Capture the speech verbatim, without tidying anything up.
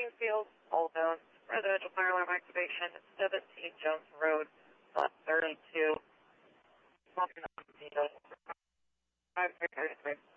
Greenfield, Old Downs, residential fire alarm activation, seventeen Jones Road, lot thirty-two. Five thirty-three.